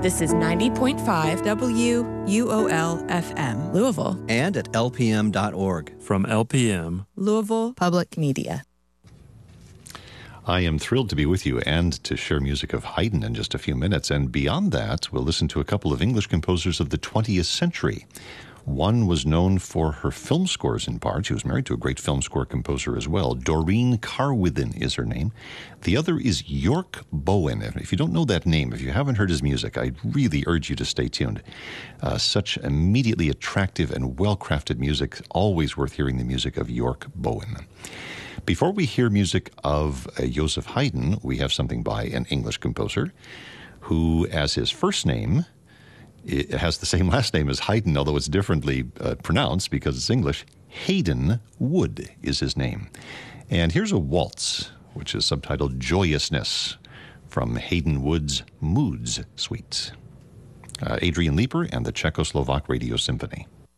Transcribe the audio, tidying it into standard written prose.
This is 90.5 WUOL FM, Louisville. And at lpm.org. From LPM, Louisville Public Media. I am thrilled to be with you and to share music of Haydn in just a few minutes. And beyond that, we'll listen to a couple of English composers of the 20th century. One was known for her film scores in part. She was married to a great film score composer as well. Doreen Carwithen is her name. The other is York Bowen. If you don't know that name, if you haven't heard his music, I really urge you to stay tuned. Such immediately attractive and well-crafted music. Always worth hearing the music of York Bowen. Before we hear music of Joseph Haydn, we have something by an English composer who, as his first name, it has the same last name as Haydn, although it's differently pronounced because it's English. Hayden Wood is his name. And here's a waltz, which is subtitled Joyousness, from Hayden Wood's Moods Suite. Adrian Leeper and the Czechoslovak Radio Symphony.